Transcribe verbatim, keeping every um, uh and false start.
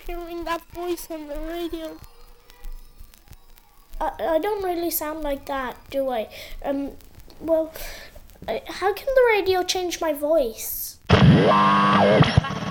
hearing that voice on the radio. I, I don't really sound like that, do I? Um, well, I, how can the radio change my voice?